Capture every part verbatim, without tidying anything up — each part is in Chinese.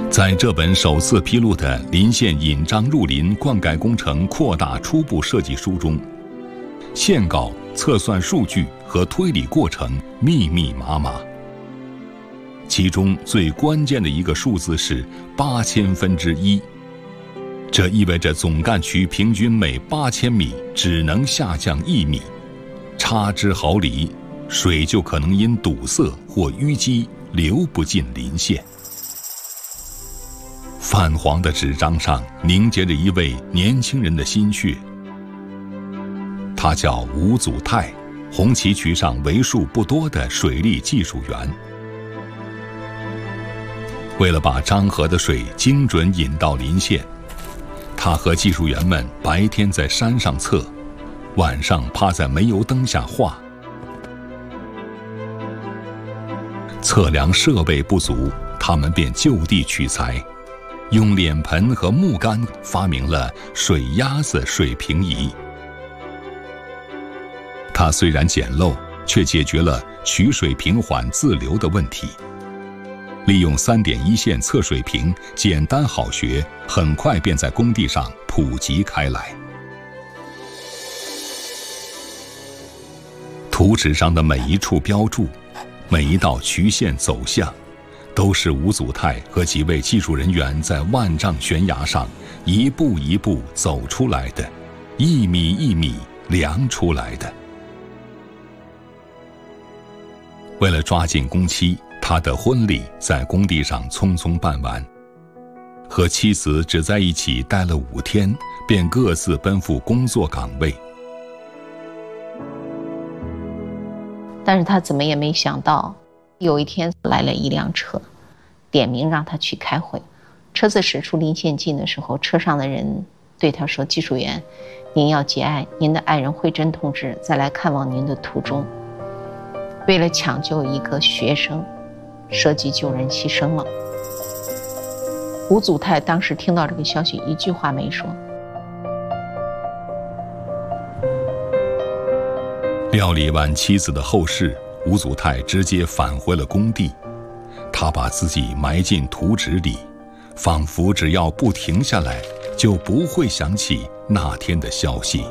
在这本首次披露的临县引漳入林灌溉工程扩大初步设计书中，线稿、测算数据和推理过程密密麻麻。其中最关键的一个数字是八千分之一，这意味着总干渠平均每八千米只能下降一米，差之毫厘，水就可能因堵塞或淤积流不进林县。泛黄的纸张上凝结着一位年轻人的心血，他叫吴祖泰，红旗渠上为数不多的水利技术员。为了把漳河的水精准引到林县，他和技术员们白天在山上测，晚上趴在煤油灯下画。测量设备不足，他们便就地取材，用脸盆和木杆发明了水鸭子水平仪。它虽然简陋，却解决了取水平缓自流的问题。利用三点一线测水平，简单好学，很快便在工地上普及开来。图纸上的每一处标注，每一道渠线走向，都是吴祖泰和几位技术人员在万丈悬崖上一步一步走出来的，一米一米量出来的。为了抓紧工期，他的婚礼在工地上匆匆办完，和妻子只在一起待了五天，便各自奔赴工作岗位。 但是他怎么也没想到，有一天来了一辆车，点名让他去开会。车子驶出临县境的时候，车上的人对他说：“技术员，您要节哀，您的爱人慧珍同志在来看望您的途中，为了抢救一个学生，舍己救人牺牲了。”吴祖泰当时听到这个消息，一句话没说。 料理完妻子的后事，吴祖泰直接返回了工地。他把自己埋进图纸里，仿佛只要不停下来，就不会想起那天的消息。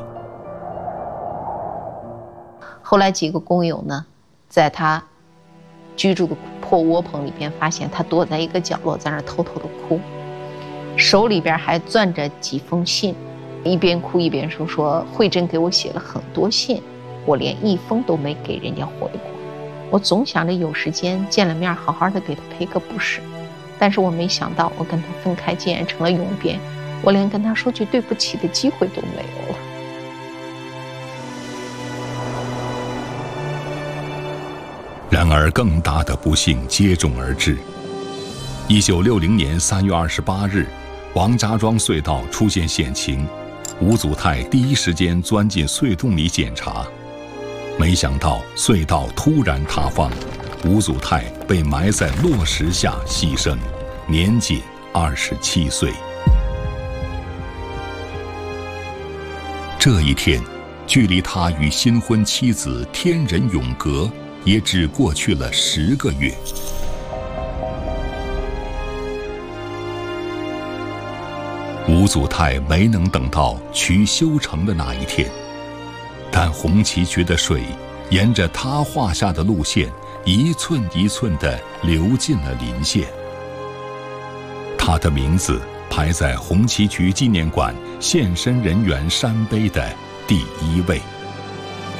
后来几个工友呢，在他居住的破窝棚里边发现他躲在一个角落，在那儿偷偷的哭，手里边还攥着几封信，一边哭一边说说慧珍给我写了很多信，我连一封都没给人家回过。我总想着有时间见了面好好的给他赔个不是，但是我没想到我跟他分开竟然成了永别，我连跟他说句对不起的机会都没有了。 然而更大的不幸接踵而至。一九六零年三月二十八日，王家庄隧道出现险情，吴祖泰第一时间钻进隧洞里检查，没想到隧道突然塌方，吴祖泰被埋在落石下牺牲，年仅二十七岁。这一天，距离他与新婚妻子天人永隔也只过去了十个月。吴祖泰没能等到渠修成的那一天，但红旗渠的水沿着他画下的路线，一寸一寸地流进了临县。他的名字排在红旗渠纪念馆现身人员山碑的第一位。